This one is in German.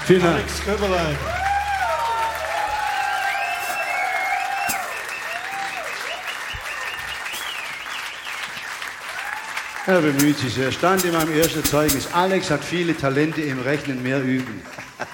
Vielen Dank. Alex Köberlein. Er bemüht sich sehr. Stand in meinem ersten Zeugnis. Alex hat viele Talente im Rechnen, mehr üben.